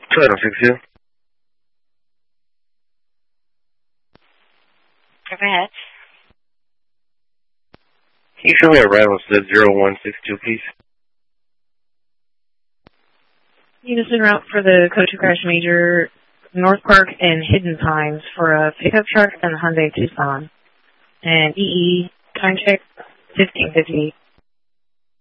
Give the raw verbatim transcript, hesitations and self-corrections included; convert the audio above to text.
seven six two. Go ahead. Can you show me a Rattlesnake zero one six two, please? Unison route for the Code two Crash Major, North Park and Hidden Pines for a pickup truck and a Hyundai Tucson. And E E, time check, fifteen fifty.